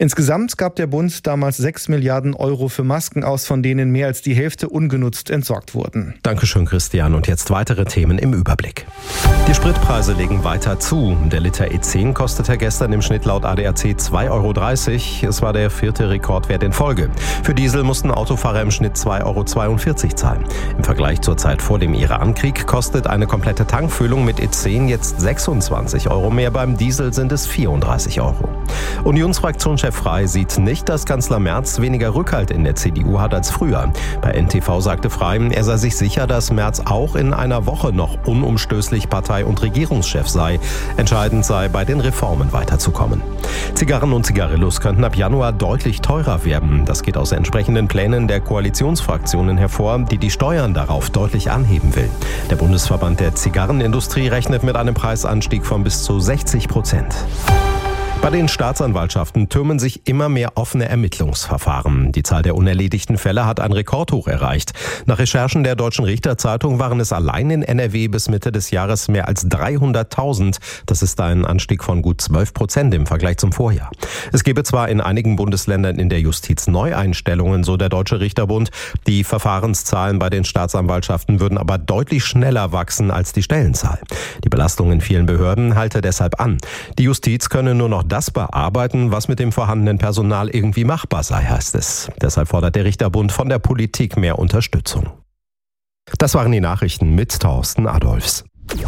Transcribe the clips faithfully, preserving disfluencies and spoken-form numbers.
Insgesamt gab der Bund damals sechs Milliarden Euro für Masken aus, von denen mehr als die Hälfte ungenutzt entsorgt wurden. Dankeschön, Christian. Und jetzt weitere Themen im Überblick. Die Spritpreise legen weiter zu. Der Liter E zehn kostete gestern im Schnitt laut A D A C zwei Euro dreißig. Es war der vierte Rekordwert in Folge. Für Diesel mussten Autofahrer im Schnitt zwei Euro zweiundvierzig zahlen. Im Vergleich zur Zeit vor dem Irankrieg kostet eine komplette Tankfüllung mit E zehn jetzt sechsundzwanzig Euro mehr. Beim Diesel sind es vierunddreißig Euro. Unionsfraktionschef Frey sieht nicht, dass Kanzler Merz weniger Rückhalt in der C D U hat als früher. Bei N T V sagte Frey, er sei sich sicher, dass Merz auch in einer Woche noch unumstößlich Partei- und Regierungschef sei. Entscheidend sei, bei den Reformen weiterzukommen. Zigarren und Zigarillos könnten ab Januar deutlich teurer werden. Das geht aus entsprechenden Plänen der Koalitionsfraktionen hervor, die die Steuern darauf deutlich anheben will. Der Bundesverband der Zigarrenindustrie rechnet mit einem Preisanstieg von bis zu sechzig Prozent. Bei den Staatsanwaltschaften türmen sich immer mehr offene Ermittlungsverfahren. Die Zahl der unerledigten Fälle hat ein Rekordhoch erreicht. Nach Recherchen der Deutschen Richterzeitung waren es allein in N R W bis Mitte des Jahres mehr als dreihunderttausend. Das ist ein Anstieg von gut zwölf Prozent im Vergleich zum Vorjahr. Es gebe zwar in einigen Bundesländern in der Justiz Neueinstellungen, so der Deutsche Richterbund. Die Verfahrenszahlen bei den Staatsanwaltschaften würden aber deutlich schneller wachsen als die Stellenzahl. Die Belastung in vielen Behörden halte deshalb an. Die Justiz könne nur noch das bearbeiten, was mit dem vorhandenen Personal irgendwie machbar sei, heißt es. Deshalb fordert der Richterbund von der Politik mehr Unterstützung. Das waren die Nachrichten mit Thorsten Adolfs.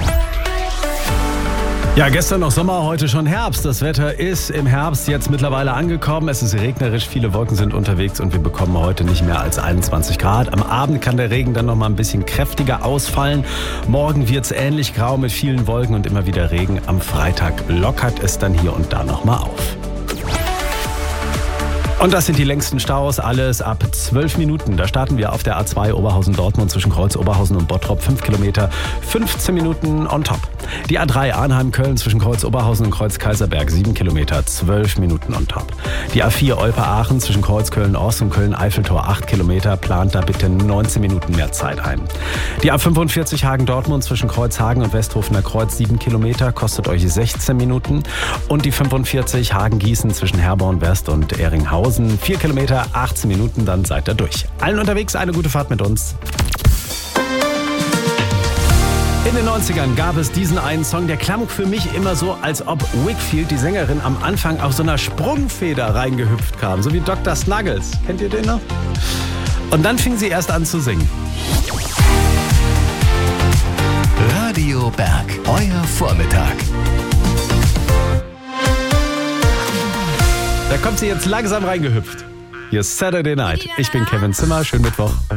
Ja, gestern noch Sommer, heute schon Herbst. Das Wetter ist im Herbst jetzt mittlerweile angekommen. Es ist regnerisch, viele Wolken sind unterwegs und wir bekommen heute nicht mehr als einundzwanzig Grad. Am Abend kann der Regen dann noch mal ein bisschen kräftiger ausfallen. Morgen wird es ähnlich grau mit vielen Wolken und immer wieder Regen. Am Freitag lockert es dann hier und da noch mal auf. Und das sind die längsten Staus, alles ab zwölf Minuten. Da starten wir auf der A zwei Oberhausen-Dortmund zwischen Kreuz Oberhausen und Bottrop, fünf Kilometer, fünfzehn Minuten on top. Die A drei Arnheim-Köln zwischen Kreuz Oberhausen und Kreuz Kaiserberg, sieben Kilometer, zwölf Minuten on top. Die A vier Olpe-Aachen zwischen Kreuz Köln-Ost und Köln-Eiffeltor, acht Kilometer, plant da bitte neunzehn Minuten mehr Zeit ein. Die A fünfundvierzig Hagen-Dortmund zwischen Kreuzhagen und Westhofener Kreuz, sieben Kilometer, kostet euch sechzehn Minuten. Und die fünfundvierzig Hagen-Gießen zwischen Herborn West und Ehringhausen, vier Kilometer, achtzehn Minuten, dann seid ihr durch. Allen unterwegs eine gute Fahrt mit uns. In den neunzigern gab es diesen einen Song, der klang für mich immer so, als ob Wakefield, die Sängerin, am Anfang auf so einer Sprungfeder reingehüpft kam, so wie Doktor Snuggles. Kennt ihr den noch? Und dann fing sie erst an zu singen. Radio Berg, euer Vormittag. Da kommt sie jetzt langsam reingehüpft. Hier ist Saturday Night. Ich bin Kevin Zimmer. Schönen Mittwoch.